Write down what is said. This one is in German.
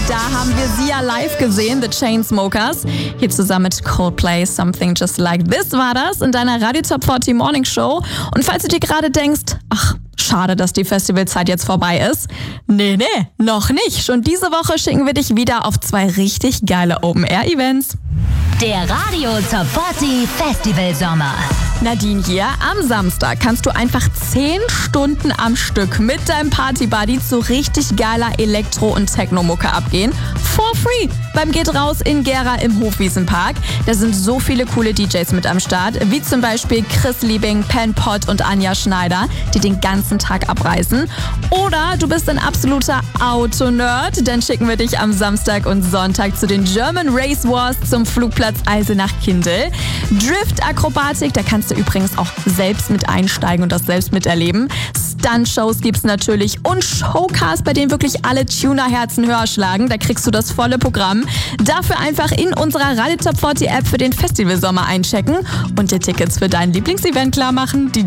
Da haben wir sie ja live gesehen, The Chainsmokers. Hier zusammen mit Coldplay, Something Just Like This war das in deiner Radio Top 40 Morning Show. Und falls du dir gerade denkst, ach, schade, dass die Festivalzeit jetzt vorbei ist. Nee, noch nicht. Schon diese Woche schicken wir dich wieder auf 2 richtig geile Open-Air-Events. Der Radio Top 40 Festival Sommer. Nadine hier. Am Samstag kannst du einfach 10 Stunden am Stück mit deinem Party-Buddy zu richtig geiler Elektro- und Techno-Mucke abgehen. For free. Beim Geht raus in Gera im Hofwiesenpark. Da sind so viele coole DJs mit am Start, wie zum Beispiel Chris Liebing, Pen Pot und Anja Schneider, die den ganzen Tag abreißen. Oder du bist ein absoluter Auto-Nerd, dann schicken wir dich am Samstag und Sonntag zu den German Race Wars zum Flugplatz Eisenach-Kindl. Drift-Akrobatik, da kannst du übrigens auch selbst mit einsteigen und das selbst miterleben. Stunt-Shows gibt's natürlich und Showcasts, bei denen wirklich alle Tuner-Herzen höher schlagen. Da kriegst du das volle Programm. Dafür einfach in unserer Radio Top 40 App für den Festivalsommer einchecken und dir Tickets für dein Lieblingsevent klar machen. Die